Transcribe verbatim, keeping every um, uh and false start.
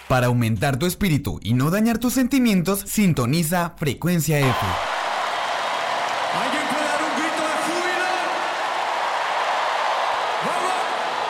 Para aumentar tu espíritu y no dañar tus sentimientos, sintoniza Frecuencia F.